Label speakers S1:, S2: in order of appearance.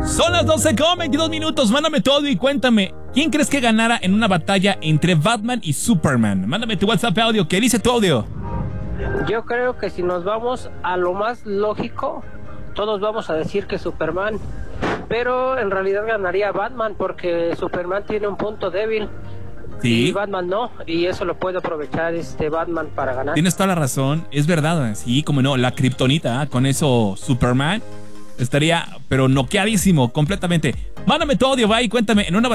S1: Son las 12:22. Mándame tu audio y cuéntame, ¿quién crees que ganara en una batalla entre Batman y Superman? Mándame tu WhatsApp audio. ¿Qué dice tu audio?
S2: Yo creo que si nos vamos a lo más lógico, todos vamos a decir que Superman, pero en realidad ganaría Batman porque Superman tiene un punto débil.
S1: Sí.
S2: Y Batman no, y eso lo puede aprovechar Batman para ganar.
S1: Tienes toda la razón, es verdad. Sí, como no, la kriptonita, con eso Superman estaría, pero noqueadísimo completamente. Mándame tu audio, va y cuéntame en una